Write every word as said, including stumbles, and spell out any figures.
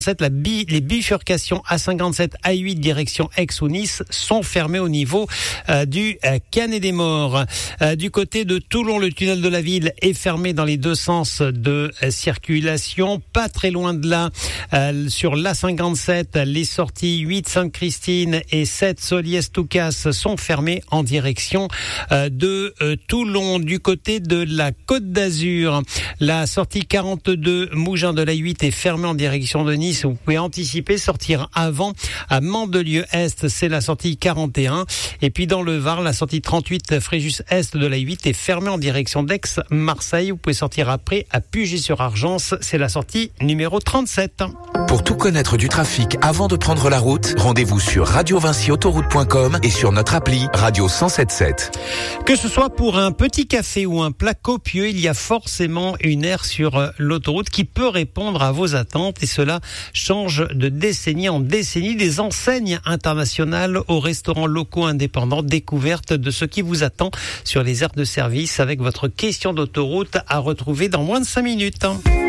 La bi, les bifurcations A cinquante-sept, A huit direction Aix ou Nice sont fermées au niveau euh, du euh, Canet des Morts. Euh, du côté de Toulon, le tunnel de la ville est fermé dans les deux sens de euh, circulation. Pas très loin de là, euh, sur l'A cinquante-sept, les sorties huit Sainte-Christine et sept Soliès-Toucas sont fermées en direction euh, de euh, Toulon. Du côté de la Côte d'Azur, la sortie quarante-deux Mougins de l'A huit est fermée en direction de Nice. Vous pouvez anticiper, sortir avant à Mandelieu-Est, c'est la sortie quarante et un. Et puis dans le Var, la sortie trente-huit Fréjus-Est de l'A huit est fermée en direction d'Aix-Marseille. Vous pouvez sortir après à Puget-sur-Argence, c'est la sortie numéro trente-sept. Pour tout connaître du trafic avant de prendre la route, rendez-vous sur radio vinci autoroute point com et sur notre appli Radio cent soixante-dix-sept sept. Que ce soit pour un petit café ou un plat copieux, il y a forcément une aire sur l'autoroute qui peut répondre à vos attentes, et cela change de décennie en décennie. Des enseignes internationales aux restaurants locaux indépendants, découverte de ce qui vous attend sur les aires de service avec votre question d'autoroute à retrouver dans moins de cinq minutes.